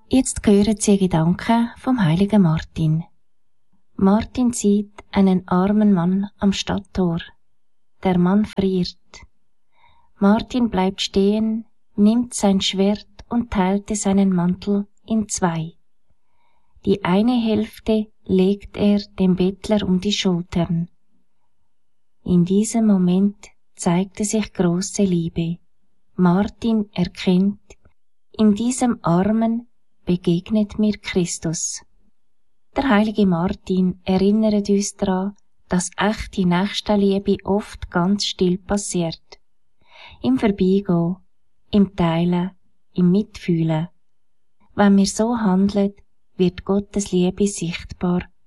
Jetzt hören Sie Gedanken vom heiligen Martin. Martin sieht einen armen Mann am Stadttor. Der Mann friert. Martin bleibt stehen, nimmt sein Schwert und teilte seinen Mantel in zwei. Die eine Hälfte legt er dem Bettler um die Schultern. In diesem Moment zeigte sich große Liebe. Martin erkennt, in diesem Armen begegnet mir Christus. Der heilige Martin erinnert uns daran, dass echte Nächstenliebe oft ganz still passiert. Im Vorbeigehen, im Teilen, im Mitfühlen. Wenn wir so handeln, wird Gottes Liebe sichtbar